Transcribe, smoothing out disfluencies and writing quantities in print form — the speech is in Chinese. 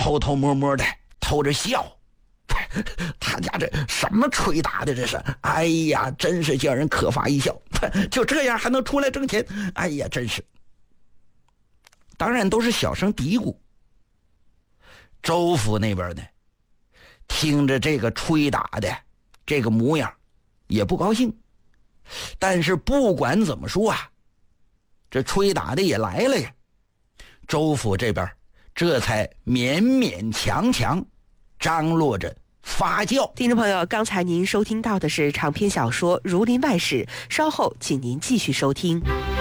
偷偷摸摸的偷着笑。他家这什么吹打的这是，哎呀，真是叫人可发一笑。就这样还能出来挣钱，哎呀，真是。当然都是小声嘀咕。周府那边呢，听着这个吹打的这个模样也不高兴，但是不管怎么说啊，这吹打的也来了呀。周府这边这才勉勉强强张罗着发酵。 听众朋友，刚才您收听到的是长篇小说《儒林外史》，稍后请您继续收听。